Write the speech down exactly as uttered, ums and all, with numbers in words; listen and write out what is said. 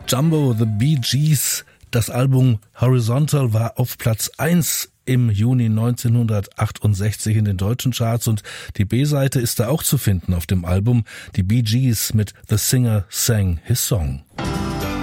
Jumbo, The Bee Gees. Das Album Horizontal war auf Platz eins im Juni neunzehnhundertachtundsechzig in den deutschen Charts und die B-Seite ist da auch zu finden auf dem Album. Die Bee Gees mit The Singer Sang His Song.